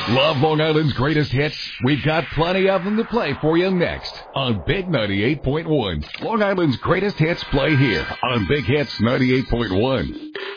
Love Long Island's greatest hits? We've got plenty of them to play for you next on Big 98.1. Long Island's greatest hits play here on Big Hits 98.1.